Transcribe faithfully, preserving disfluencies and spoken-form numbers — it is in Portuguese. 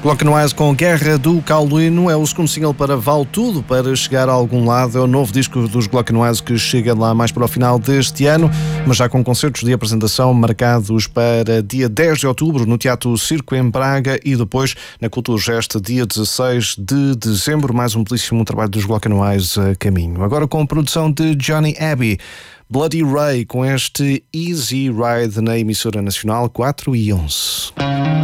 Glockenwise com Guerra do Caulino é o segundo single para Vale Tudo para chegar a algum lado. É o novo disco dos Glockenwise que chega lá mais para o final deste ano, mas já com concertos de apresentação marcados para dia dez de outubro no Teatro Circo em Braga e depois na Culturgest dia dezasseis de dezembro. Mais um belíssimo trabalho dos Glockenwise a caminho. Agora com a produção de Johnny Abbey, Bloody Ray com este Easy Ride na emissora nacional quatro e onze.